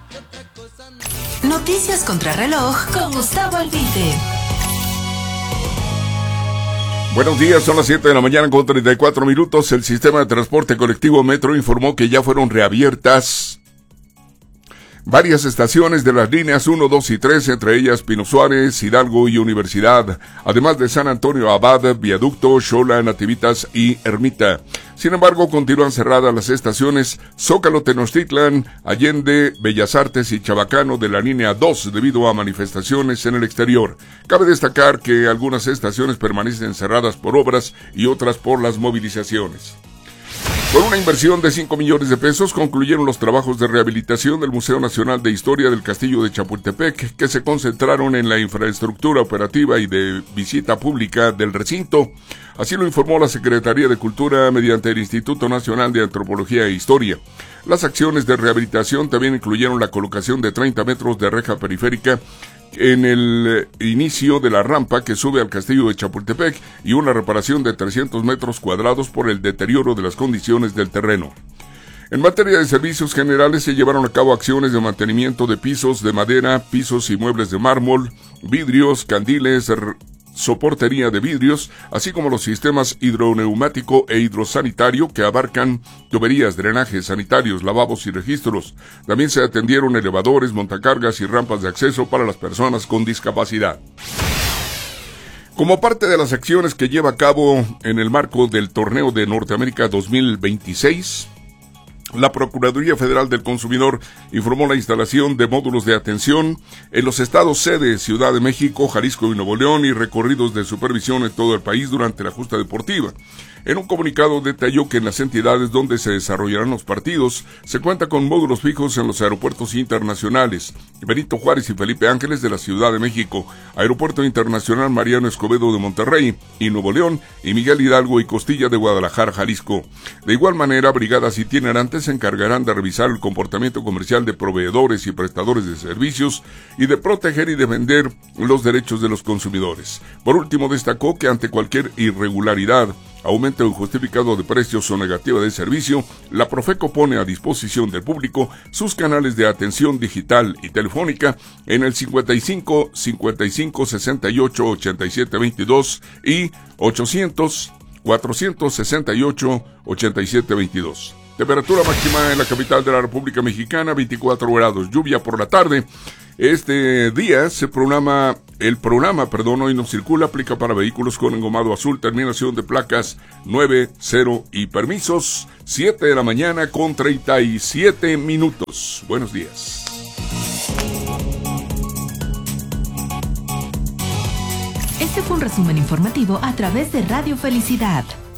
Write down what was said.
Noticias Contrarreloj con Gustavo Albite. Buenos días, son las 7 de la mañana con 34 minutos. El sistema de transporte colectivo Metro informó que ya fueron reabiertas varias estaciones de las líneas 1, 2 y 3, entre ellas Pino Suárez, Hidalgo y Universidad, además de San Antonio Abad, Viaducto, Xola, Nativitas y Ermita. Sin embargo, continúan cerradas las estaciones Zócalo, Tenochtitlan, Allende, Bellas Artes y Chabacano de la línea 2 debido a manifestaciones en el exterior. Cabe destacar que algunas estaciones permanecen cerradas por obras y otras por las movilizaciones. Con una inversión de 5 millones de pesos concluyeron los trabajos de rehabilitación del Museo Nacional de Historia del Castillo de Chapultepec, que se concentraron en la infraestructura operativa y de visita pública del recinto. Así lo informó la Secretaría de Cultura mediante el Instituto Nacional de Antropología e Historia. Las acciones de rehabilitación también incluyeron la colocación de 30 metros de reja periférica en el inicio de la rampa que sube al castillo de Chapultepec y una reparación de 300 metros cuadrados por el deterioro de las condiciones del terreno. En materia de servicios generales se llevaron a cabo acciones de mantenimiento de pisos de madera, pisos y muebles de mármol, vidrios, candiles, soportería de vidrios, así como los sistemas hidroneumático e hidrosanitario que abarcan tuberías, drenajes sanitarios, lavabos y registros. También se atendieron elevadores, montacargas y rampas de acceso para las personas con discapacidad. Como parte de las acciones que lleva a cabo en el marco del Torneo de Norteamérica 2026, la Procuraduría Federal del Consumidor informó la instalación de módulos de atención en los estados sede, Ciudad de México, Jalisco y Nuevo León, y recorridos de supervisión en todo el país durante la justa deportiva. En un comunicado detalló que en las entidades donde se desarrollarán los partidos se cuenta con módulos fijos en los aeropuertos internacionales Benito Juárez y Felipe Ángeles de la Ciudad de México, Aeropuerto Internacional Mariano Escobedo de Monterrey y Nuevo León, y Miguel Hidalgo y Costilla de Guadalajara, Jalisco. De igual manera, brigadas itinerantes se encargarán de revisar el comportamiento comercial de proveedores y prestadores de servicios y de proteger y defender los derechos de los consumidores. Por último, destacó que ante cualquier irregularidad, aumento injustificado de precios o negativa de servicio, la Profeco pone a disposición del público sus canales de atención digital y telefónica en el 55 55 68 87 22 y 800 468 87 22. Temperatura máxima en la capital de la República Mexicana, 24 grados. Lluvia por la tarde. Este día el programa hoy no circula, aplica para vehículos con engomado azul, terminación de placas 90 y permisos, 7 de la mañana con 37 minutos. Buenos días. Este fue un resumen informativo a través de Radio Felicidad.